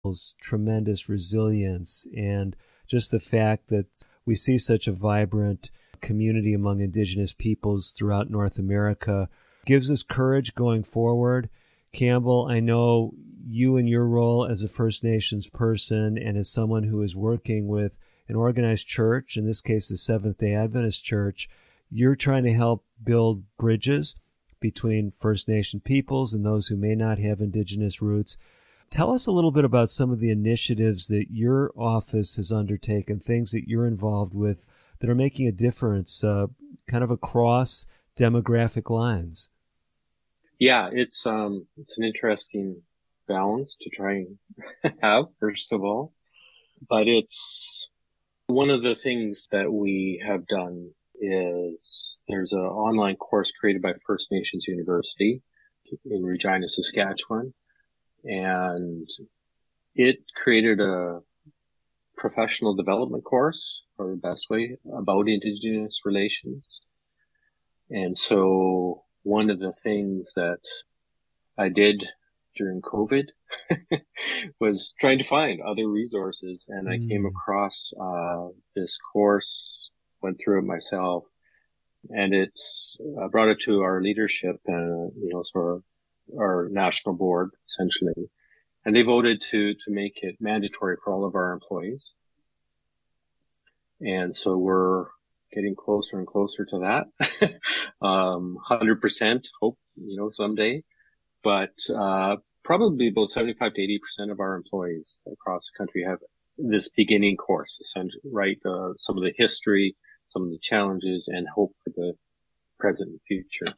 tremendous resilience, and just the fact that we see such a vibrant community among Indigenous peoples throughout North America gives us courage going forward. Campbell, I know you in your role as a First Nations person and as someone who is working with an organized church, in this case the Seventh-day Adventist Church, you're trying to help build bridges between First Nation peoples and those who may not have Indigenous roots. Tell us a little bit about some of the initiatives that your office has undertaken, things that you're involved with that are making a difference kind of across demographic lines. Yeah, it's an interesting balance to try and have, first of all. But it's one of the things that we have done is there's an online course created by First Nations University in Regina, Saskatchewan. And it created a professional development course, or the best way, about Indigenous relations. And so one of the things that I did during COVID was trying to find other resources. And I came across this course, went through it myself, and it's brought it to our leadership, sort of our national board, essentially. And they voted to make it mandatory for all of our employees. And so we're getting closer and closer to that. 100% hope, someday. But probably about 75 to 80% of our employees across the country have this beginning course, essentially, right? Some of the history, some of the challenges, and hope for the present and future.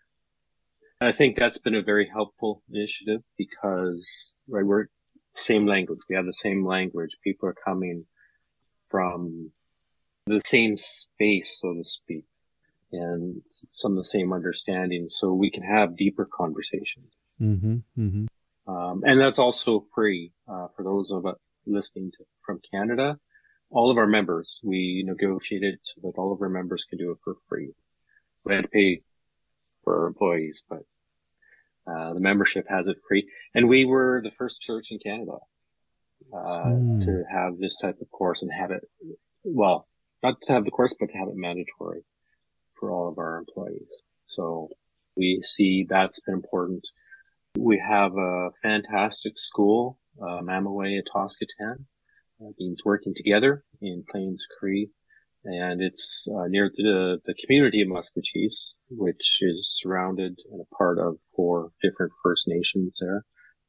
I think that's been a very helpful initiative because, right, we're same language. We have the same language. People are coming from the same space, so to speak, and some of the same understanding, so we can have deeper conversations. Mm-hmm, mm-hmm. And that's also free for those of us listening from Canada. All of our members, we negotiated so that all of our members can do it for free. We had to pay for our employees, but the membership has it free. And we were the first church in Canada to have this type of course and have it, well, not to have the course, but to have it mandatory for all of our employees. So we see that's been important. We have a fantastic school, Mamaway Etoskatan, beings working together in Plains Cree. And it's near the community of Muskachees, which is surrounded and a part of 4 different First Nations there.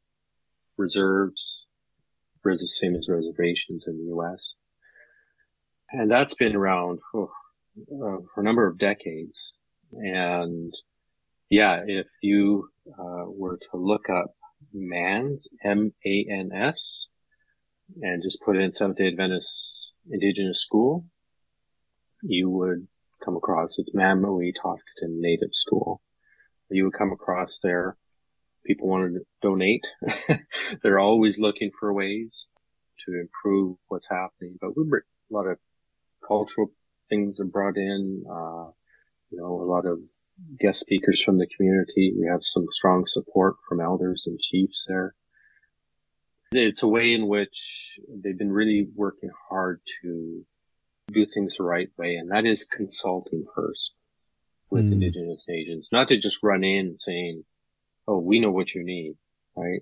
Reserves, same as reservations in the U.S. And that's been around for a number of decades. And yeah, if you were to look up MANS, M-A-N-S, and just put in Seventh-day Adventist Indigenous School, you would come across, it's Mamaway Etoskatan Native School. You would come across there. People want to donate. They're always looking for ways to improve what's happening. But we bring a lot of cultural things are brought in, a lot of guest speakers from the community. We have some strong support from elders and chiefs there. It's a way in which they've been really working hard to do things the right way, and that is consulting first with Indigenous agents, not to just run in saying, oh, we know what you need, right?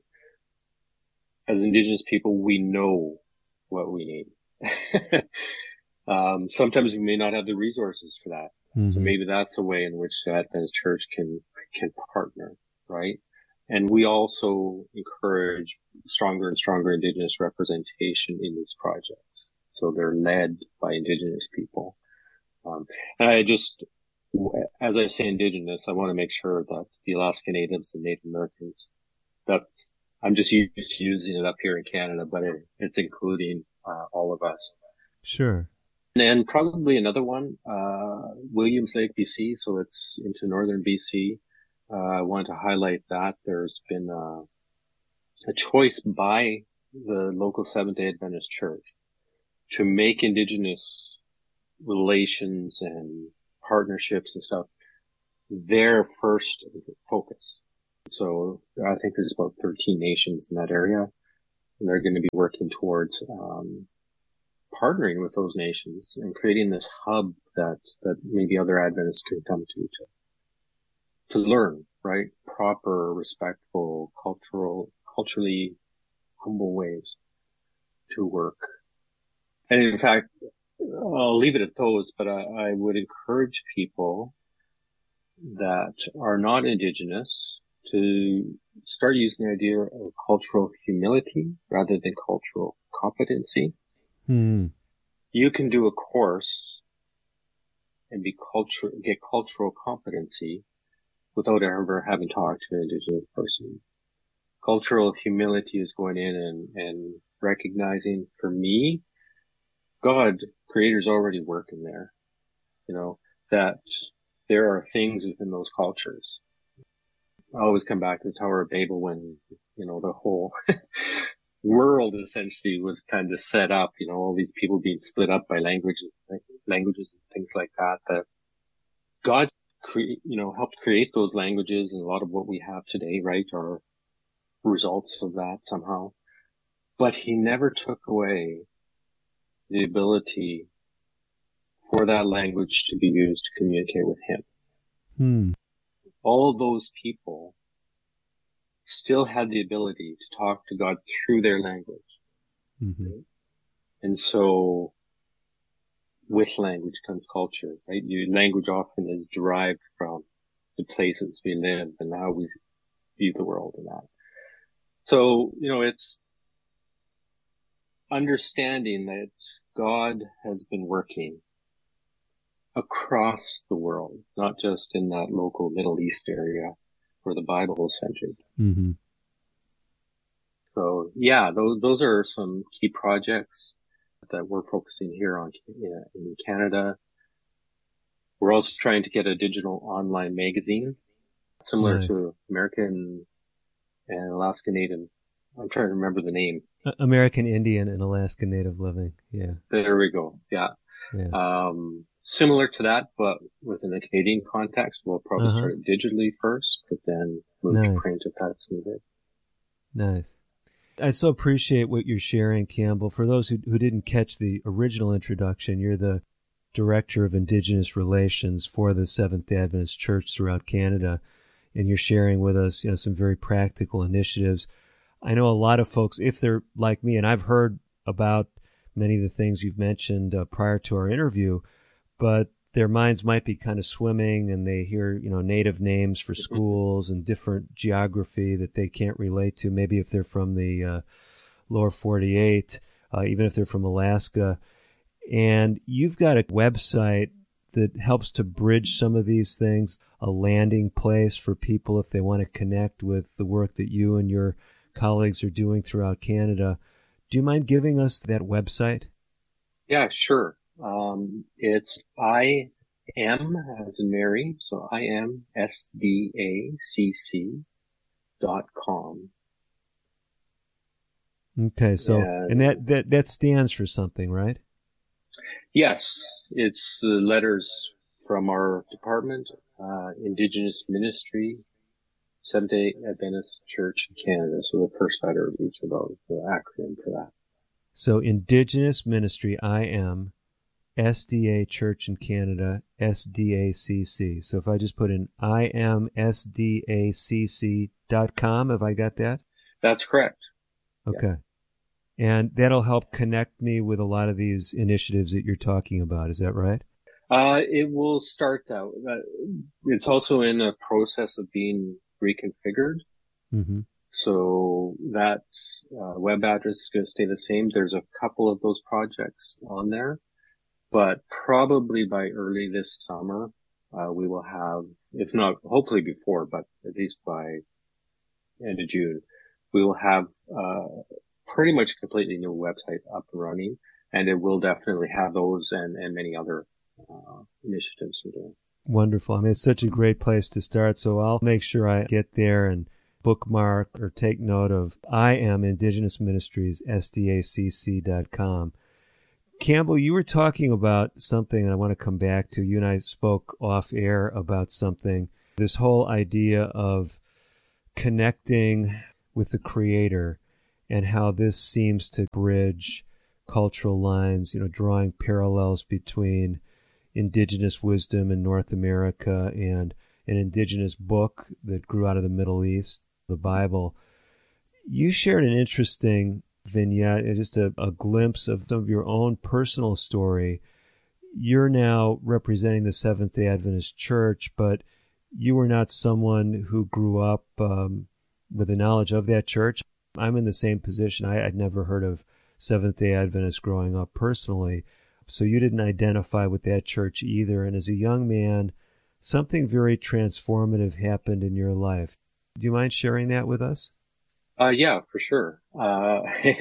As Indigenous people, we know what we need. Sometimes we may not have the resources for that. Mm-hmm. So maybe that's a way in which the Adventist Church can partner, right? And we also encourage stronger and stronger Indigenous representation in these projects. So they're led by Indigenous people. And I just, as I say Indigenous, I want to make sure that the Alaska Natives and Native Americans, that I'm just used to using it up here in Canada, but it's including all of us. Sure. And probably another one, Williams Lake, BC. So it's into northern BC. I wanted to highlight that there's been a choice by the local Seventh-day Adventist Church to make Indigenous relations and partnerships and stuff their first focus. So I think there's about 13 nations in that area. And they're going to be working towards partnering with those nations and creating this hub that maybe other Adventists can come to learn, right? Proper, respectful, culturally humble ways to work. And in fact, I'll leave it at those, but I would encourage people that are not Indigenous to start using the idea of cultural humility rather than cultural competency. You can do a course and get cultural competency without ever having talked to an Indigenous person. Cultural humility is going in and recognizing, for me, God, Creator's already working there, that there are things within those cultures. I always come back to the Tower of Babel when, the whole world essentially was kind of set up, all these people being split up by languages and things like that, that God helped create those languages, and a lot of what we have today, right, are results of that somehow. But he never took away the ability for that language to be used to communicate with him. All those people still had the ability to talk to God through their language. Right? And so with language comes culture, right? Language often is derived from the places we live and how we view the world and that. So, it's understanding that God has been working across the world, not just in that local Middle East area where the Bible is centered. So yeah, those are some key projects that we're focusing here on in Canada. We're also trying to get a digital online magazine similar to American and Alaska Native. I'm trying to remember the name. American Indian and Alaska Native Living. Yeah. There we go. Yeah. Similar to that, but within a Canadian context, we'll probably start it digitally first, but then move to print if that's needed. Nice. I so appreciate what you're sharing, Campbell. For those who didn't catch the original introduction, you're the Director of Indigenous Relations for the Seventh-day Adventist Church throughout Canada, and you're sharing with us, some very practical initiatives. I know a lot of folks, if they're like me, and I've heard about many of the things you've mentioned prior to our interview, but their minds might be kind of swimming and they hear, native names for schools and different geography that they can't relate to. Maybe if they're from the lower 48, even if they're from Alaska. And you've got a website that helps to bridge some of these things, a landing place for people if they want to connect with the work that you and your colleagues are doing throughout Canada. Do you mind giving us that website? Yeah, sure. It's IM as in Mary, so IMSDACC.com. Okay, so and that stands for something, right? Yes, it's letters from our department, Indigenous Ministry, Seventh-day Adventist Church in Canada. So the first letter of each of those, the acronym for that. So Indigenous Ministry, IM, SDA Church in Canada, SDACC. So if I just put in imsdacc.com, have I got that? That's correct. Okay. Yeah. And that'll help connect me with a lot of these initiatives that you're talking about. Is that right? It will start out. It's also in a process of being reconfigured. So that web address is going to stay the same. There's a couple of those projects on there, but probably by early this summer, we will have, if not hopefully before, but at least by end of June, we will have pretty much a completely new website up and running, and it will definitely have those and many other initiatives we're doing. Wonderful. I mean, it's such a great place to start, so I'll make sure I get there and bookmark or take note of IM Indigenous Ministries, SDACC.com. Campbell, you were talking about something and I want to come back to. You and I spoke off air about something, this whole idea of connecting with the Creator and how this seems to bridge cultural lines, drawing parallels between indigenous wisdom in North America and an indigenous book that grew out of the Middle East, the Bible. You shared an interesting vignette, just a glimpse of some of your own personal story. You're now representing the Seventh-day Adventist Church, but you were not someone who grew up with a knowledge of that church. I'm in the same position. I'd never heard of Seventh-day Adventists growing up personally, so you didn't identify with that church either. And as a young man, something very transformative happened in your life. Do you mind sharing that with us? Yeah, for sure. I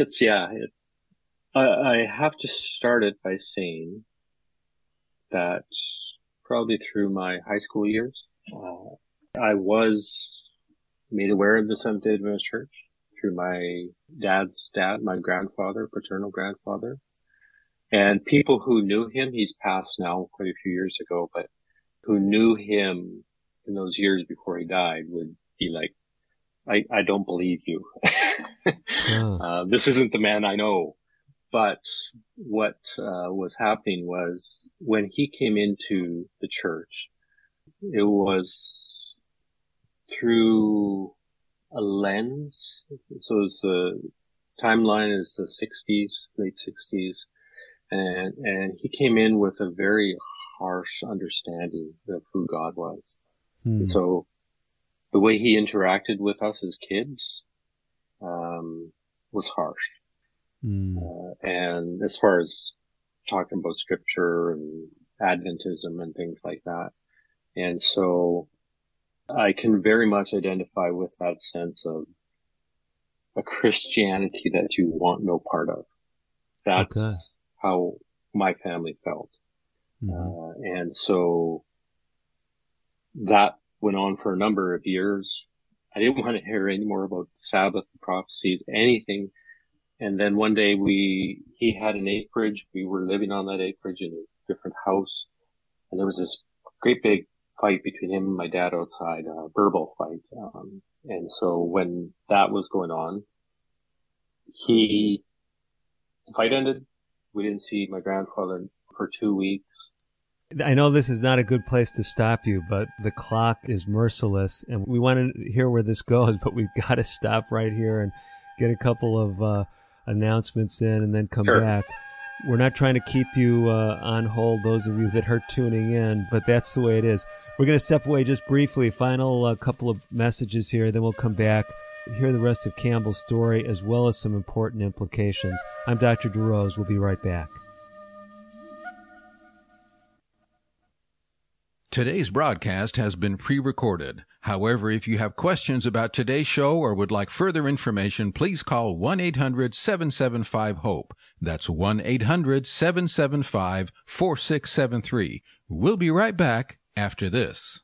have to start it by saying that probably through my high school years, I was made aware of the Seventh-day Adventist Church through my dad's dad, my grandfather, paternal grandfather. And people who knew him, he's passed now quite a few years ago, but who knew him in those years before he died would be like, I don't believe you. This isn't the man I know. But what was happening was when he came into the church, it was through a lens. So the timeline is the 60s, late 60s. And he came in with a very harsh understanding of who God was. And so the way he interacted with us as kids was harsh. And as far as talking about scripture and Adventism and things like that. And so I can very much identify with that sense of a Christianity that you want no part of. That's how my family felt. And so that went on for a number of years. I didn't want to hear any more about the Sabbath, the prophecies, anything. And then one day he had an acreage. We were living on that acreage in a different house. And there was this great big fight between him and my dad outside, a verbal fight. And so when that was going on, the fight ended. We didn't see my grandfather for 2 weeks. I know this is not a good place to stop you, but the clock is merciless, and we want to hear where this goes, but we've got to stop right here and get a couple of announcements in and then come back. We're not trying to keep you on hold, those of you that are tuning in, but that's the way it is. We're going to step away just briefly, final couple of messages here, then we'll come back, hear the rest of Campbell's story, as well as some important implications. I'm Dr. DeRose. We'll be right back. Today's broadcast has been pre-recorded. However, if you have questions about today's show or would like further information, please call 1-800-775-HOPE. That's 1-800-775-4673. We'll be right back after this.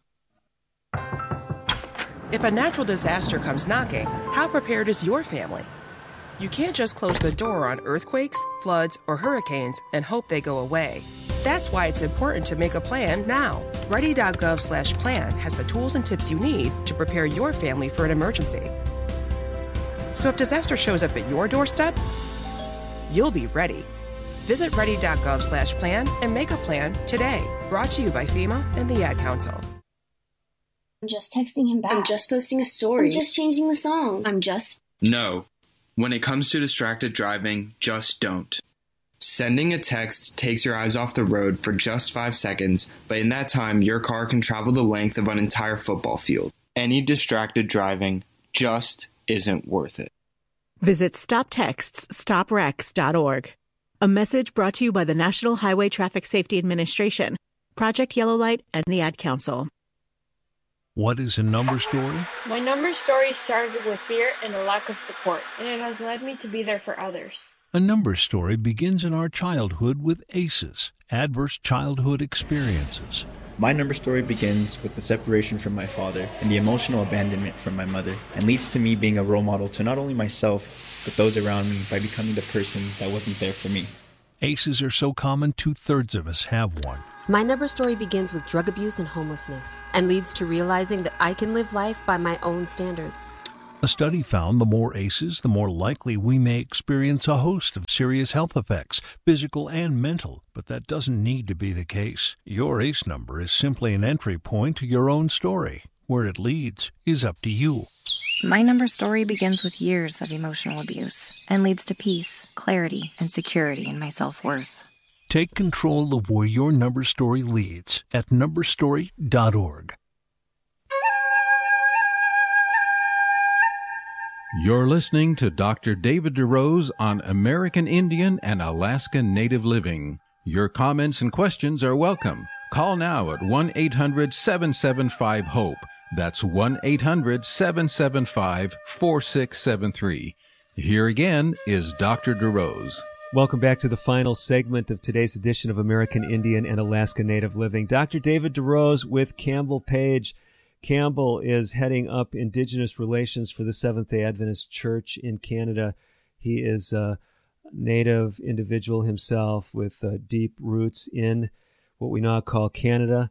If a natural disaster comes knocking, how prepared is your family? You can't just close the door on earthquakes, floods, or hurricanes and hope they go away. That's why it's important to make a plan now. Ready.gov/plan has the tools and tips you need to prepare your family for an emergency. So if disaster shows up at your doorstep, you'll be ready. Visit ready.gov/plan and make a plan today. Brought to you by FEMA and the Ad Council. I'm just texting him back. I'm just posting a story. I'm just changing the song. No. When it comes to distracted driving, just don't. Sending a text takes your eyes off the road for just 5 seconds, but in that time, your car can travel the length of an entire football field. Any distracted driving just isn't worth it. Visit StopTextsStopWrecks.org. A message brought to you by the National Highway Traffic Safety Administration, Project Yellow Light, and the Ad Council. What is a number story? My number story started with fear and a lack of support, and it has led me to be there for others. A number story begins in our childhood with ACEs, Adverse Childhood Experiences. My number story begins with the separation from my father and the emotional abandonment from my mother, and leads to me being a role model to not only myself, but those around me by becoming the person that wasn't there for me. ACEs are so common, 2/3 of us have one. My number story begins with drug abuse and homelessness, and leads to realizing that I can live life by my own standards. A study found the more ACEs, the more likely we may experience a host of serious health effects, physical and mental, but that doesn't need to be the case. Your ACE number is simply an entry point to your own story. Where it leads is up to you. My number story begins with years of emotional abuse and leads to peace, clarity, and security in my self-worth. Take control of where your number story leads at numberstory.org. You're listening to Dr. David DeRose on American Indian and Alaska Native Living. Your comments and questions are welcome. Call now at 1-800-775-HOPE. That's 1-800-775-4673. Here again is Dr. DeRose. Welcome back to the final segment of today's edition of American Indian and Alaska Native Living. Dr. David DeRose with Campbell Page. Campbell is heading up Indigenous Relations for the Seventh-day Adventist Church in Canada. He is a Native individual himself with deep roots in what we now call Canada.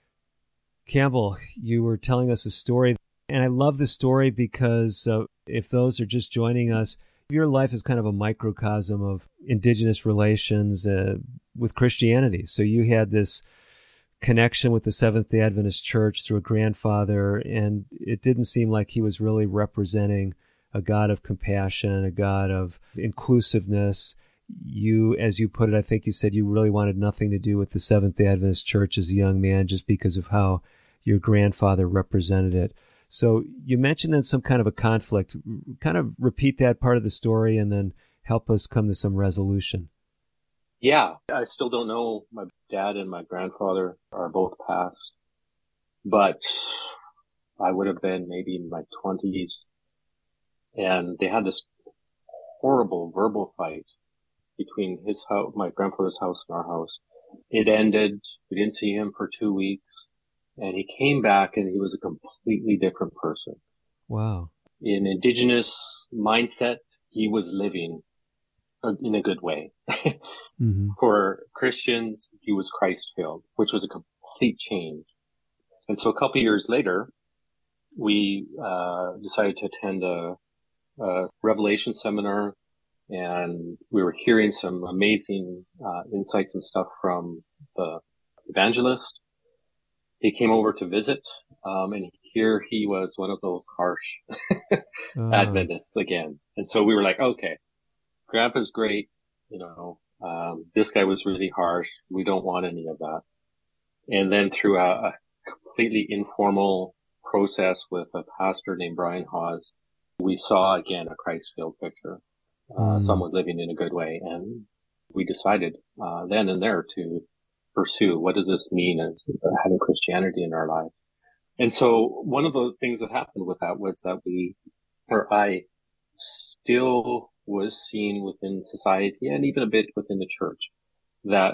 Campbell, you were telling us a story, and I love the story because if those are just joining us, your life is kind of a microcosm of Indigenous relations with Christianity. So you had this connection with the Seventh-day Adventist Church through a grandfather, and it didn't seem like he was really representing a God of compassion, a God of inclusiveness. You, as you put it, I think you said you really wanted nothing to do with the Seventh-day Adventist Church as a young man just because of how your grandfather represented it. So you mentioned then some kind of a conflict. Kind of repeat that part of the story and then help us come to some resolution. Yeah, I still don't know. My dad and my grandfather are both passed, but I would have been maybe in my 20s, and they had this horrible verbal fight between his house, my grandfather's house, and our house. It ended. We didn't see him for 2 weeks, and he came back, and he was a completely different person. Wow. In Indigenous mindset, he was living in a good way. Mm-hmm. For Christians, he was Christ-filled, which was a complete change. And so a couple of years later, we decided to attend a Revelation seminar, and we were hearing some amazing insights and stuff from the evangelist. He came over to visit, and here he was one of those harsh Adventists again. And so we were like, okay, Grandpa's great, this guy was really harsh. We don't want any of that. And then through a completely informal process with a pastor named Brian Hawes, we saw again a Christ-filled picture, someone living in a good way. And we decided then and there to pursue, what does this mean as having Christianity in our lives? And so one of the things that happened with that was that I still was seen within society and even a bit within the church that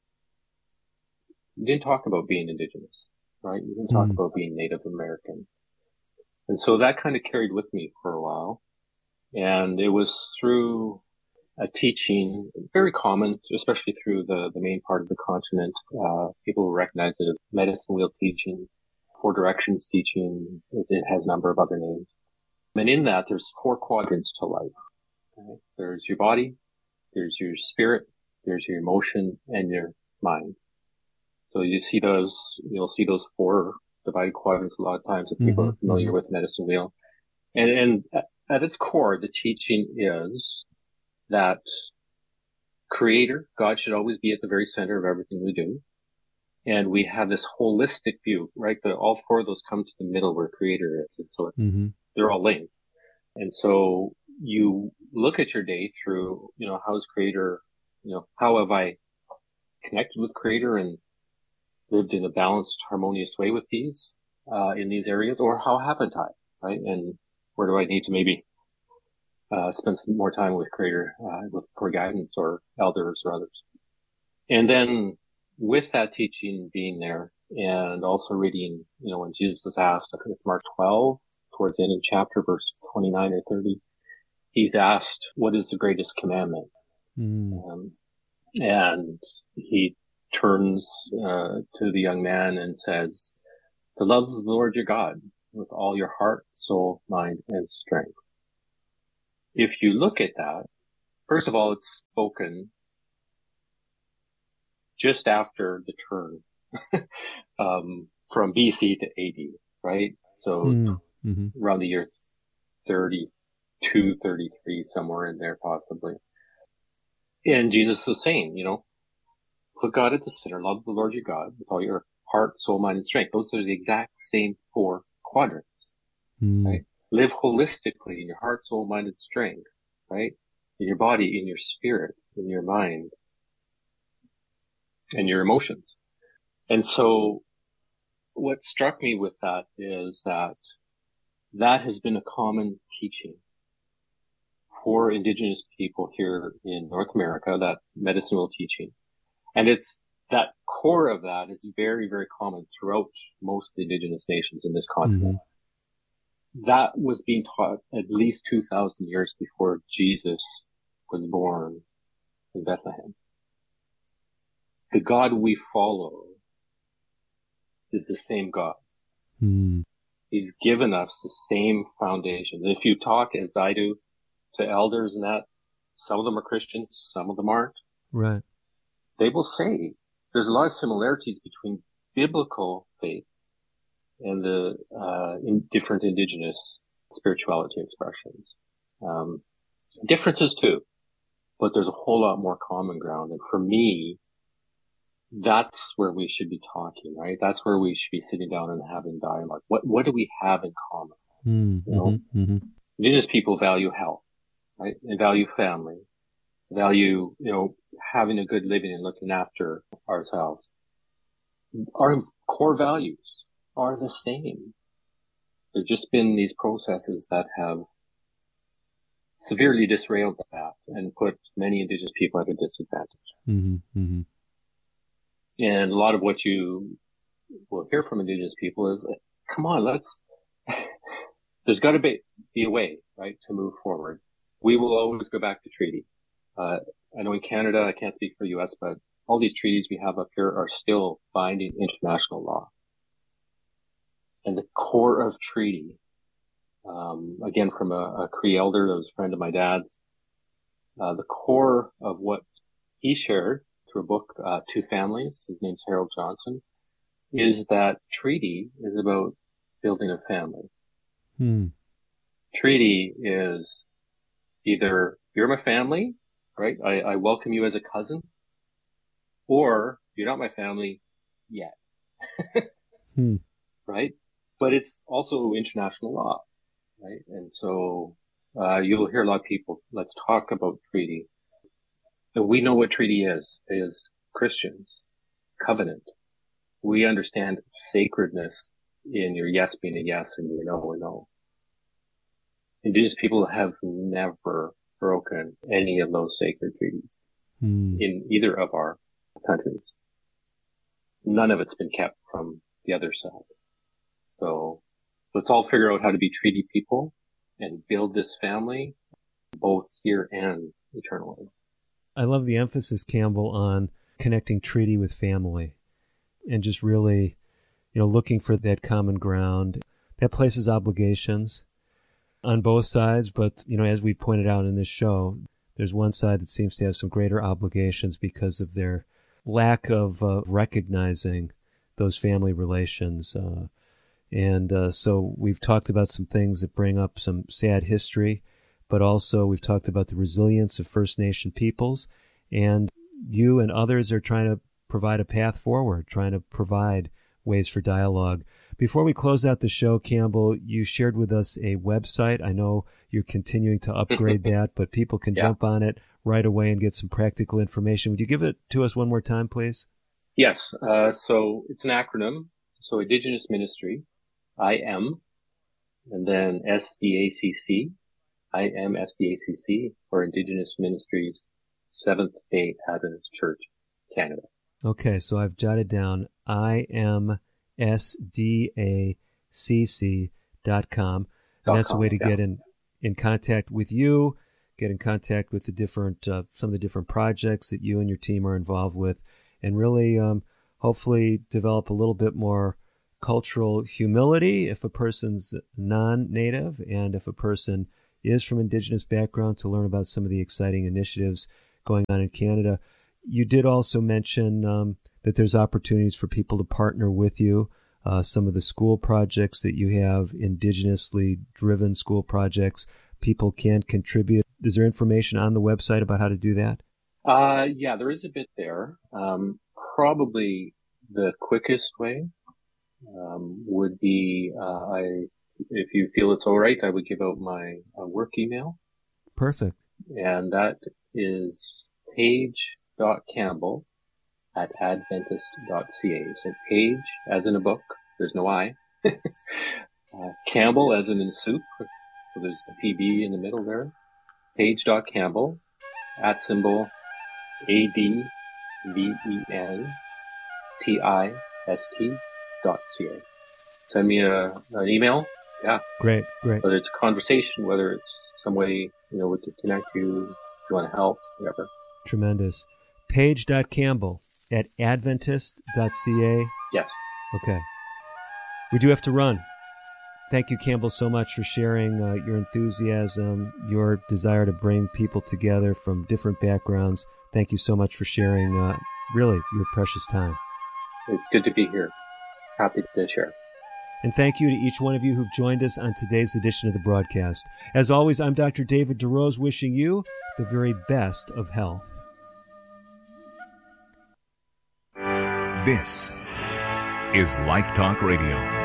you didn't talk about being Indigenous, right? You didn't talk about being Native American. And so that kind of carried with me for a while. And it was through a teaching, very common, especially through the main part of the continent. People recognize it as medicine wheel teaching, four directions teaching. It has a number of other names. And in that, there's four quadrants to life. Okay? There's your body, there's your spirit, there's your emotion, and your mind. So you'll see those four divided quadrants a lot of times if people are familiar with medicine wheel. And at its core, the teaching is that Creator, God, should always be at the very center of everything we do. And we have this holistic view, right? All four of those come to the middle where Creator is. And so they're all linked. And so you look at your day through, how's Creator, how have I connected with Creator and lived in a balanced, harmonious way with these, in these areas, or how haven't I, right? And where do I need to maybe spend some more time with Creator, for guidance or elders or others. And then with that teaching being there and also reading, when Jesus was asked, I think it's Mark 12, towards the end of the chapter, verse 29 or 30, he's asked, what is the greatest commandment? And he turns to the young man and says, to love the Lord your God with all your heart, soul, mind, and strength. If you look at that, first of all, it's spoken just after the turn from BC to AD, right? So around the year 32, 33, somewhere in there possibly. And Jesus is saying, put God at the center, love the Lord your God with all your heart, soul, mind, and strength. Those are the exact same 4 quadrants, right? Live holistically in your heart, soul, mind, and strength, right? In your body, in your spirit, in your mind, and your emotions. And so what struck me with that is that has been a common teaching for Indigenous people here in North America, that medicinal teaching. And it's that core of that is very, very common throughout most Indigenous nations in this continent. That was being taught at least 2,000 years before Jesus was born in Bethlehem. The God we follow is the same God. He's given us the same foundation. If you talk, as I do, to elders and that, some of them are Christians, some of them aren't. Right. They will say there's a lot of similarities between biblical faith and the different Indigenous spirituality expressions. Differences too, but there's a whole lot more common ground. And for me, that's where we should be talking, right? That's where we should be sitting down and having dialogue. What do we have in common? Indigenous people value health, right? And value family, value, having a good living and looking after ourselves. Our core values are the same. There's just been these processes that have severely disrailed that and put many Indigenous people at a disadvantage. And a lot of what you will hear from Indigenous people is, come on, there's got to be a way, right, to move forward. We will always go back to treaty. I know in Canada, I can't speak for the U.S., but all these treaties we have up here are still binding international law. And the core of treaty, again, from a Cree elder that was a friend of my dad's, the core of what he shared through a book, Two Families, his name's Harold Johnson, is that treaty is about building a family. Treaty is either you're my family, right? I welcome you as a cousin, or you're not my family yet. Right? But it's also international law, right? And so, you'll hear a lot of people, let's talk about treaty. And we know what treaty is Christians, covenant. We understand sacredness in your yes being a yes and your no a no. Indigenous people have never broken any of those sacred treaties in either of our countries. None of it's been kept from the other side. So let's all figure out how to be treaty people and build this family, both here and eternally. I love the emphasis, Campbell, on connecting treaty with family and just really, looking for that common ground that places obligations on both sides. But, as we pointed out in this show, there's one side that seems to have some greater obligations because of their lack of recognizing those family relations. So we've talked about some things that bring up some sad history, but also we've talked about the resilience of First Nation peoples, and you and others are trying to provide a path forward, trying to provide ways for dialogue. Before we close out the show, Campbell, you shared with us a website. I know you're continuing to upgrade that, but people can jump on it right away and get some practical information. Would you give it to us one more time, please? Yes. So it's an acronym. So Indigenous Ministry, IM, and then SDACC, IM SDACC, or Indigenous Ministries, Seventh-day Adventist Church, Canada. Okay, so I've jotted down imsdacc.com, and that's a way to get in contact with you, get in contact with the different some of the different projects that you and your team are involved with, and really hopefully develop a little bit more cultural humility if a person's non-native, and if a person is from Indigenous background, to learn about some of the exciting initiatives going on in Canada. You did also mention that there's opportunities for people to partner with you. Some of the school projects that you have, Indigenously driven school projects, people can contribute. Is there information on the website about how to do that? Yeah, there is a bit there. Probably the quickest way would be, if you feel it's all right, I would give out my work email. Perfect. And that is page.campbell@adventist.ca. So Page as in a book, there's no I. Campbell as in soup, so there's the PB in the middle there. Page.campbell @ADVENTIST.ca. Send me an email. Yeah. Great. Whether it's a conversation, whether it's some way, we can connect you, if you want to help, whatever. Tremendous. Page.campbell@adventist.ca. Yes. Okay. We do have to run. Thank you, Campbell, so much for sharing your enthusiasm, your desire to bring people together from different backgrounds. Thank you so much for sharing, really, your precious time. It's good to be here. Happy to share. And thank you to each one of you who've joined us on today's edition of the broadcast. As always, I'm Dr. David DeRose, wishing you the very best of health. This is Life Talk Radio.